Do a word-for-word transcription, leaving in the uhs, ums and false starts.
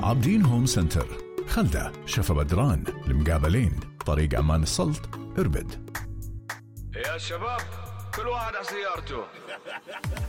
عابدين هوم سنتر، خلدة، شفا بدران، المقابلين، طريق أمان السلط، إربد. يا شباب كل واحد على سيارته.